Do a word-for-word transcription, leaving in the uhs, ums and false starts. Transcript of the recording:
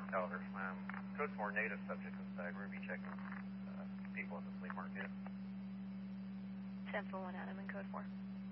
Calder. Um, code four, native subject of Stag. We're going to be checking uh, people at the flea market. ten for one Adam in code four.